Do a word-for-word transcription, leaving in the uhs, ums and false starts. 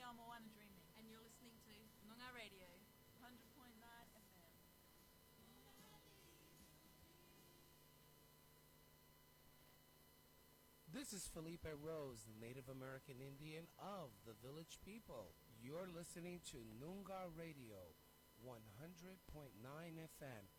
are Moana Dreaming. And you're listening to Noongar Radio. one hundred point nine F M. This is Felipe Rose, the Native American Indian of the Village People. You're listening to Noongar Radio, one hundred point nine F M.